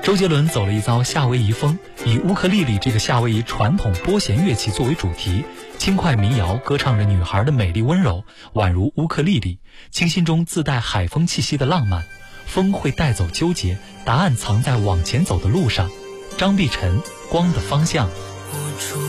周杰伦走了一遭夏威夷风，以乌克丽丽这个夏威夷传统拨弦乐器作为主题，轻快民谣歌唱着女孩的美丽温柔，宛如乌克丽丽，清新中自带海风气息的浪漫。风会带走纠结，答案藏在往前走的路上。张碧晨，光的方向。